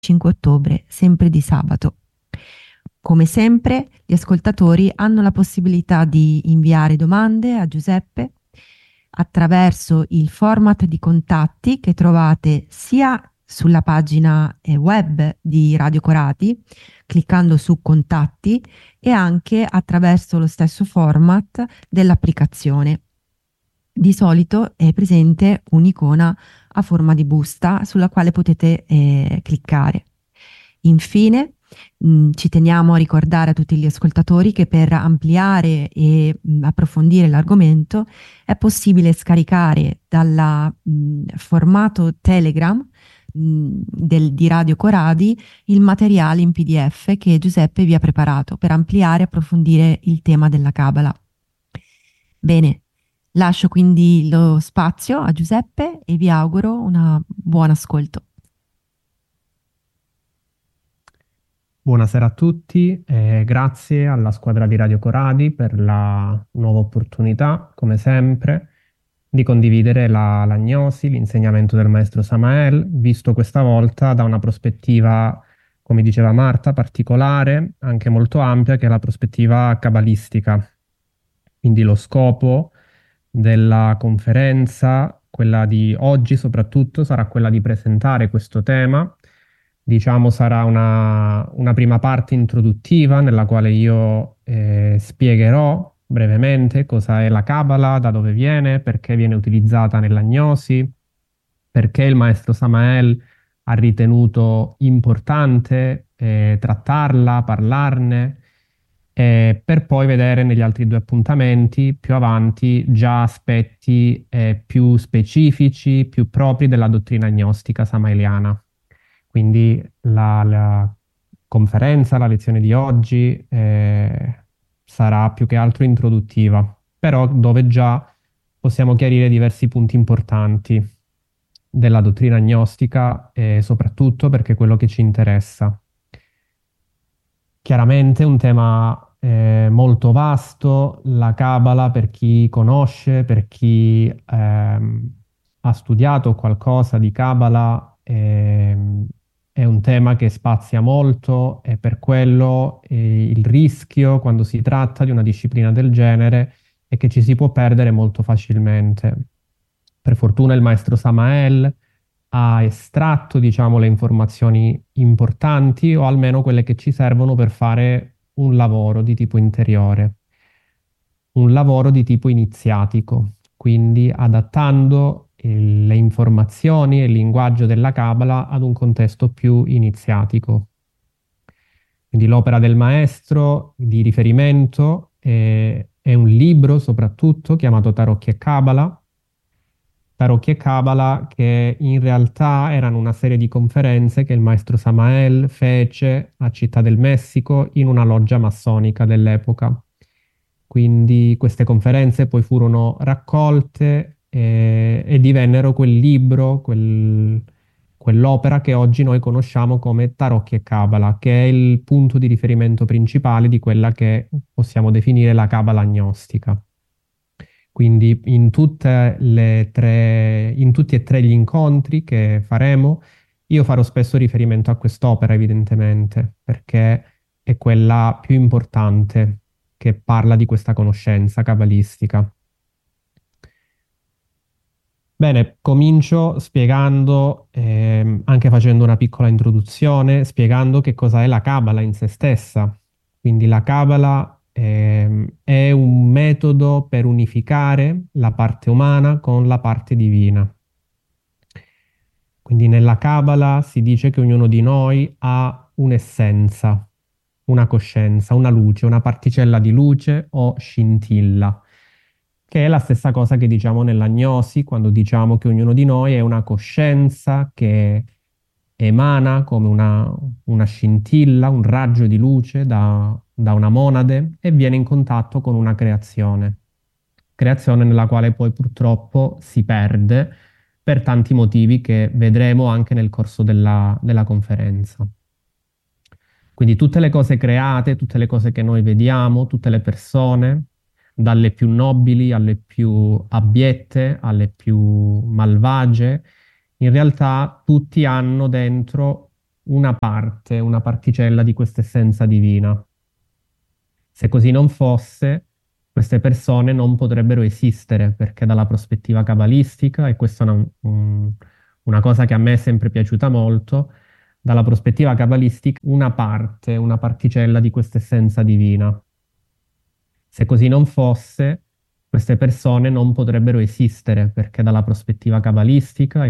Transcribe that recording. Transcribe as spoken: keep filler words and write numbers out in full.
cinque ottobre, sempre di sabato. Come sempre, gli ascoltatori hanno la possibilità di inviare domande a Giuseppe attraverso il format di contatti che trovate sia sulla pagina eh, web di Radio Corati, cliccando su contatti, e anche attraverso lo stesso format dell'applicazione. Di solito è presente un'icona a forma di busta sulla quale potete eh, cliccare. Infine, mh, ci teniamo a ricordare a tutti gli ascoltatori che per ampliare e mh, approfondire l'argomento è possibile scaricare dal formato Telegram mh, del- di Radio Coradi il materiale in P D F che Giuseppe vi ha preparato per ampliare e approfondire il tema della Cabala. Bene, lascio quindi lo spazio a Giuseppe e vi auguro un buon ascolto. Buonasera a tutti e grazie alla squadra di Radio Coradi per la nuova opportunità, come sempre, di condividere la, l'agnosi, l'insegnamento del maestro Samael, visto questa volta da una prospettiva, come diceva Marta, particolare, anche molto ampia, che è la prospettiva cabalistica. Quindi lo scopo della conferenza, quella di oggi soprattutto, sarà quella di presentare questo tema. Diciamo sarà una, una prima parte introduttiva nella quale io eh, spiegherò brevemente cosa è la Cabala, da dove viene, perché viene utilizzata nell'agnosi, perché il maestro Samael ha ritenuto importante eh, trattarla, parlarne, eh, per poi vedere negli altri due appuntamenti più avanti già aspetti eh, più specifici, più propri della dottrina gnostica samaeliana. Quindi la, la conferenza, la lezione di oggi eh, sarà più che altro introduttiva, però dove già possiamo chiarire diversi punti importanti della dottrina gnostica e soprattutto perché è quello che ci interessa. Chiaramente un tema eh, molto vasto, la Cabala per chi conosce, per chi ehm, ha studiato qualcosa di Cabala, ehm, è un tema che spazia molto e per quello eh, il rischio quando si tratta di una disciplina del genere è che ci si può perdere molto facilmente. Per fortuna il maestro Samael ha estratto, diciamo, le informazioni importanti o almeno quelle che ci servono per fare un lavoro di tipo interiore, un lavoro di tipo iniziatico, quindi adattando il- le informazioni e il linguaggio della Cabala ad un contesto più iniziatico. Quindi l'opera del maestro di riferimento è, è un libro soprattutto chiamato Tarocchi e Cabala, Tarocchi e Kabbalah, che in realtà erano una serie di conferenze che il maestro Samael fece a Città del Messico in una loggia massonica dell'epoca. Quindi queste conferenze poi furono raccolte eh, e divennero quel libro, quel- quell'opera che oggi noi conosciamo come Tarocchi e Kabbalah, che è il punto di riferimento principale di quella che possiamo definire la Kabbalah gnostica. Quindi in tutte le tre, in tutti e tre gli incontri che faremo, io farò spesso riferimento a quest'opera, evidentemente, perché è quella più importante che parla di questa conoscenza cabalistica. Bene, comincio spiegando, ehm, anche facendo una piccola introduzione, spiegando che cosa è la Cabala in se stessa. Quindi la Cabala, ehm, è un metodo per unificare la parte umana con la parte divina. Quindi nella Cabala si dice che ognuno di noi ha un'essenza, una coscienza, una luce, una particella di luce o scintilla, che è la stessa cosa che diciamo nell'agnosi quando diciamo che ognuno di noi è una coscienza che emana come una, una scintilla, un raggio di luce da, da una monade e viene in contatto con una creazione. Creazione nella quale poi purtroppo si perde per tanti motivi che vedremo anche nel corso della, della conferenza. Quindi tutte le cose create, tutte le cose che noi vediamo, tutte le persone, dalle più nobili alle più abbiette, alle più malvagie, in realtà tutti hanno dentro una parte, una particella di questa essenza divina. Se così non fosse, queste persone non potrebbero esistere, perché dalla prospettiva cabalistica, e questa è una, un- una cosa che a me è sempre piaciuta molto, dalla prospettiva cabalistica, una parte, una particella di questa essenza divina. Se così non fosse, queste persone non potrebbero esistere, perché dalla prospettiva cabalistica